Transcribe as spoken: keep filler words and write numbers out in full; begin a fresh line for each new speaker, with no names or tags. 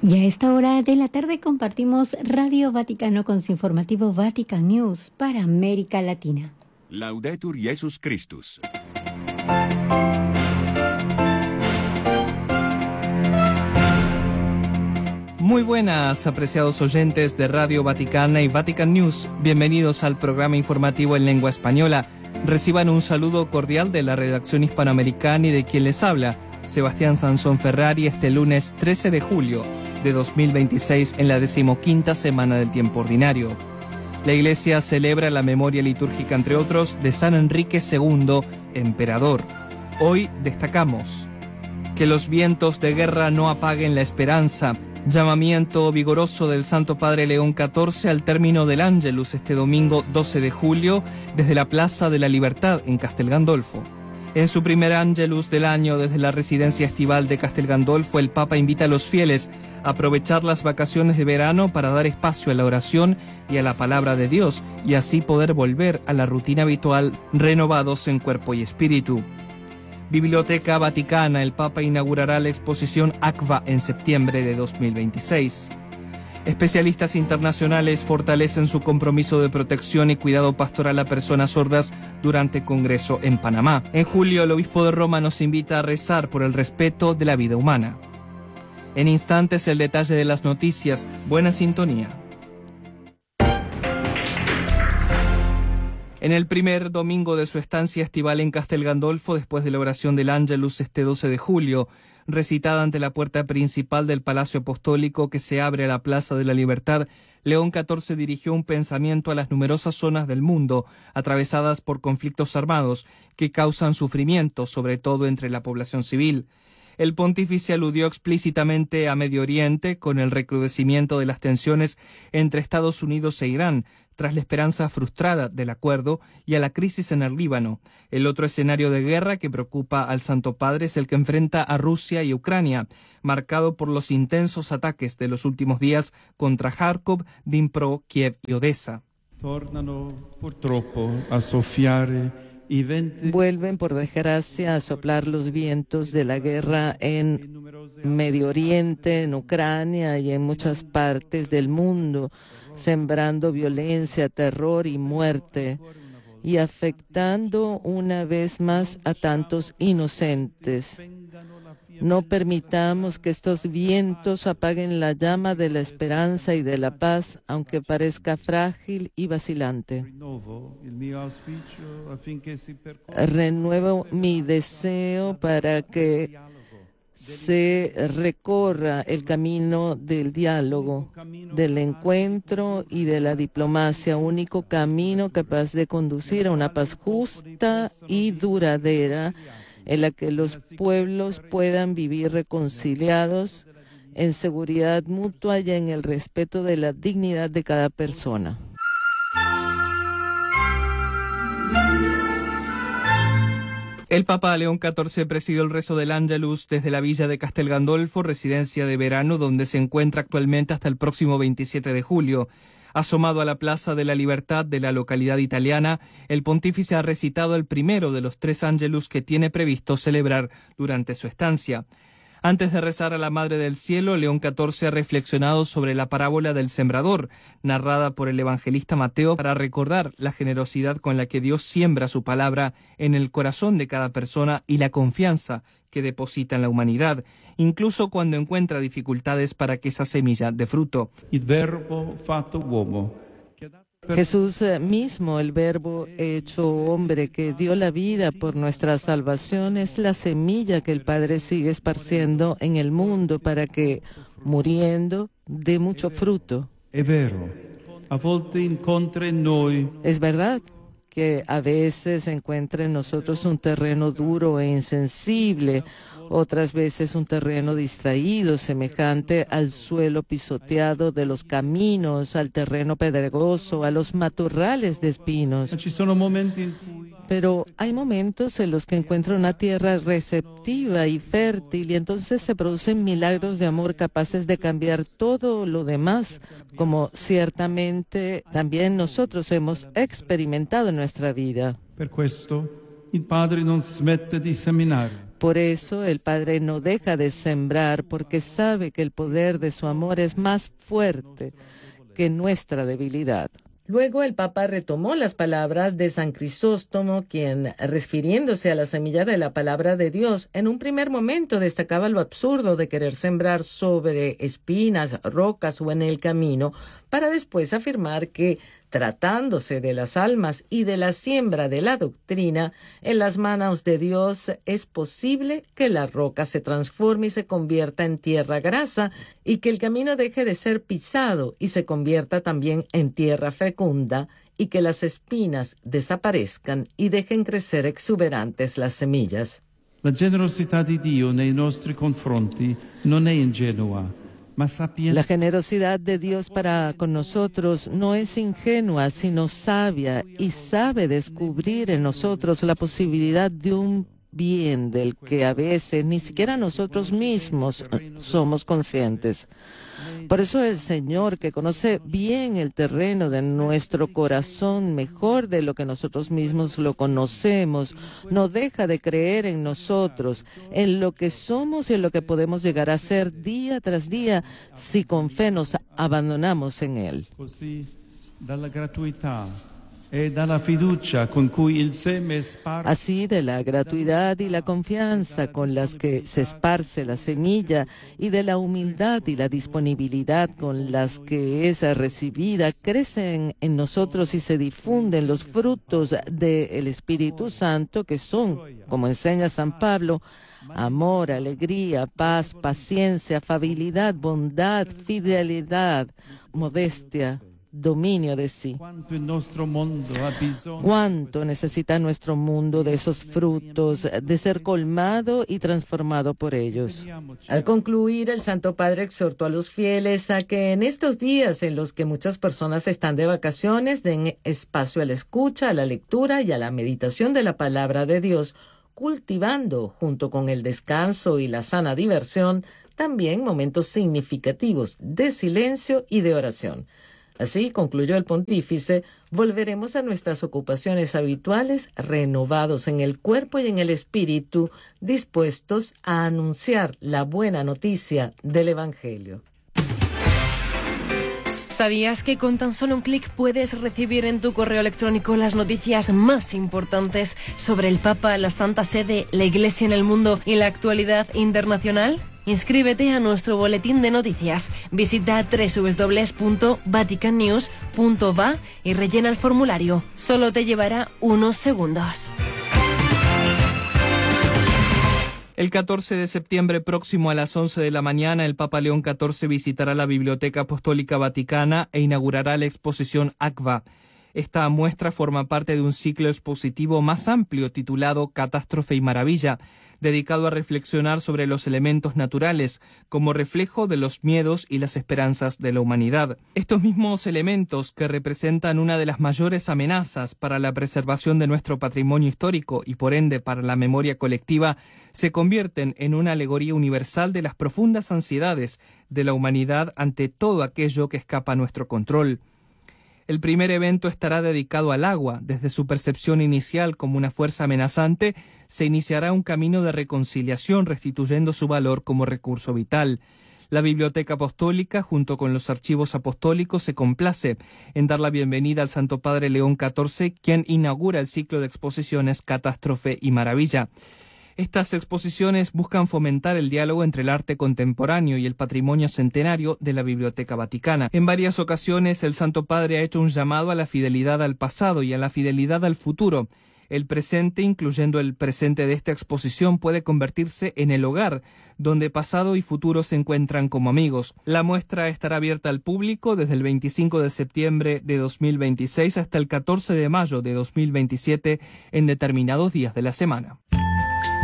Y a esta hora de la tarde compartimos Radio Vaticano con su informativo Vatican News para América Latina.
Laudetur Jesus Christus.
Muy buenas, apreciados oyentes de Radio Vaticana y Vatican News. Bienvenidos al programa informativo en lengua española. Reciban un saludo cordial de la redacción hispanoamericana y de quien les habla, Sebastián Sansón Ferrari, este lunes trece de julio de dos mil veintiséis, en la decimoquinta semana del tiempo ordinario. La Iglesia celebra la memoria litúrgica, entre otros, de San Enrique segundo, emperador. Hoy destacamos que los vientos de guerra no apaguen la esperanza. Llamamiento vigoroso del Santo Padre León catorce al término del Ángelus este domingo doce de julio desde la Plaza de la Libertad en Castel Gandolfo. En su primer Ángelus del año desde la residencia estival de Castel Gandolfo, el Papa invita a los fieles a aprovechar las vacaciones de verano para dar espacio a la oración y a la palabra de Dios y así poder volver a la rutina habitual, renovados en cuerpo y espíritu. Biblioteca Vaticana, el Papa inaugurará la exposición ACVA en septiembre de dos mil veintiséis. Especialistas internacionales fortalecen su compromiso de protección y cuidado pastoral a personas sordas durante Congreso en Panamá. En julio, el obispo de Roma nos invita a rezar por el respeto de la vida humana. En instantes, el detalle de las noticias. Buena sintonía. En el primer domingo de su estancia estival en Castel Gandolfo, después de la oración del Ángelus este doce de julio, recitada ante la puerta principal del Palacio Apostólico que se abre a la Plaza de la Libertad, León catorce dirigió un pensamiento a las numerosas zonas del mundo atravesadas por conflictos armados que causan sufrimiento, sobre todo entre la población civil. El pontífice aludió explícitamente a Medio Oriente con el recrudecimiento de las tensiones entre Estados Unidos e Irán, tras la esperanza frustrada del acuerdo, y a la crisis en el Líbano. El otro escenario de guerra que preocupa al Santo Padre es el que enfrenta a Rusia y Ucrania, marcado por los intensos ataques de los últimos días contra Kharkov, Dnipro, Kiev y Odessa.
Vuelven por desgracia a soplar los vientos de la guerra en Medio Oriente, en Ucrania y en muchas partes del mundo, sembrando violencia, terror y muerte, y afectando una vez más a tantos inocentes. No permitamos que estos vientos apaguen la llama de la esperanza y de la paz, aunque parezca frágil y vacilante. Renuevo mi deseo para que se recorra el camino del diálogo, del encuentro y de la diplomacia, único camino capaz de conducir a una paz justa y duradera en la que los pueblos puedan vivir reconciliados en seguridad mutua y en el respeto de la dignidad de cada persona.
El Papa León catorce presidió el rezo del Ángelus desde la villa de Castel Gandolfo, residencia de verano donde se encuentra actualmente hasta el próximo veintisiete de julio. Asomado a la Plaza de la Libertad de la localidad italiana, el pontífice ha recitado el primero de los tres Ángelus que tiene previsto celebrar durante su estancia. Antes de rezar a la Madre del Cielo, León catorce ha reflexionado sobre la parábola del sembrador, narrada por el evangelista Mateo, para recordar la generosidad con la que Dios siembra su palabra en el corazón de cada persona y la confianza que deposita en la humanidad, incluso cuando encuentra dificultades para que esa semilla dé fruto.
Il verbo fatto uomo.
Jesús mismo, el Verbo hecho hombre, que dio la vida por nuestra salvación, es la semilla que el Padre sigue esparciendo en el mundo para que, muriendo, dé mucho fruto.
È vero, a volte incontra in noi.
Es verdad que a veces encuentra en nosotros un terreno duro e insensible, otras veces un terreno distraído, semejante al suelo pisoteado de los caminos, al terreno pedregoso, a los matorrales de espinos. Pero hay momentos en los que encuentra una tierra receptiva y fértil, y entonces se producen milagros de amor capaces de cambiar todo lo demás, como ciertamente también nosotros hemos experimentado en nuestra vida.
Per questo il Padre non smette di seminare.
Por eso el Padre no deja de sembrar, porque sabe que el poder de su amor es más fuerte que nuestra debilidad. Luego el Papa retomó las palabras de San Crisóstomo, quien, refiriéndose a la semilla de la palabra de Dios, en un primer momento destacaba lo absurdo de querer sembrar sobre espinas, rocas o en el camino, para después afirmar que, tratándose de las almas y de la siembra de la doctrina, en las manos de Dios es posible que la roca se transforme y se convierta en tierra grasa, y que el camino deje de ser pisado y se convierta también en tierra fecunda, y que las espinas desaparezcan y dejen crecer exuberantes las semillas.
La generosità di Dio nei nostri confronti non è ingenua.
La generosidad de Dios para con nosotros no es ingenua, sino sabia, y sabe descubrir en nosotros la posibilidad de un bien del que a veces ni siquiera nosotros mismos somos conscientes. Por eso el Señor, que conoce bien el terreno de nuestro corazón, mejor de lo que nosotros mismos lo conocemos, no deja de creer en nosotros, en lo que somos y en lo que podemos llegar a ser día tras día si con fe nos abandonamos en Él. Así, de la gratuidad y la confianza con las que se esparce la semilla y de la humildad y la disponibilidad con las que es recibida, crecen en nosotros y se difunden los frutos del Espíritu Santo, que son, como enseña San Pablo, amor, alegría, paz, paciencia, afabilidad, bondad, fidelidad, modestia, dominio de sí. ¿Cuánto necesita nuestro mundo de esos frutos, de ser colmado y transformado por ellos? Al concluir, el Santo Padre exhortó a los fieles a que en estos días en los que muchas personas están de vacaciones, den espacio a la escucha, a la lectura y a la meditación de la palabra de Dios, cultivando, junto con el descanso y la sana diversión, también momentos significativos de silencio y de oración. Así, concluyó el pontífice, volveremos a nuestras ocupaciones habituales, renovados en el cuerpo y en el espíritu, dispuestos a anunciar la buena noticia del Evangelio.
¿Sabías que con tan solo un clic puedes recibir en tu correo electrónico las noticias más importantes sobre el Papa, la Santa Sede, la Iglesia en el mundo y la actualidad internacional? Inscríbete a nuestro boletín de noticias. Visita doble u doble u doble u punto vatican news punto va y rellena el formulario. Solo te llevará unos segundos.
El catorce de septiembre próximo a las once de la mañana, el Papa León catorce visitará la Biblioteca Apostólica Vaticana e inaugurará la exposición ACVA. Esta muestra forma parte de un ciclo expositivo más amplio titulado Catástrofe y Maravilla, dedicado a reflexionar sobre los elementos naturales como reflejo de los miedos y las esperanzas de la humanidad. Estos mismos elementos, que representan una de las mayores amenazas para la preservación de nuestro patrimonio histórico y por ende para la memoria colectiva, se convierten en una alegoría universal de las profundas ansiedades de la humanidad ante todo aquello que escapa a nuestro control. El primer evento estará dedicado al agua. Desde su percepción inicial como una fuerza amenazante, se iniciará un camino de reconciliación, restituyendo su valor como recurso vital. La Biblioteca Apostólica, junto con los archivos apostólicos, se complace en dar la bienvenida al Santo Padre León catorce, quien inaugura el ciclo de exposiciones Catástrofe y Maravilla. Estas exposiciones buscan fomentar el diálogo entre el arte contemporáneo y el patrimonio centenario de la Biblioteca Vaticana. En varias ocasiones, el Santo Padre ha hecho un llamado a la fidelidad al pasado y a la fidelidad al futuro. El presente, incluyendo el presente de esta exposición, puede convertirse en el hogar, donde pasado y futuro se encuentran como amigos. La muestra estará abierta al público desde el veinticinco de septiembre de dos mil veintiséis hasta el catorce de mayo de dos mil veintisiete en determinados días de la semana.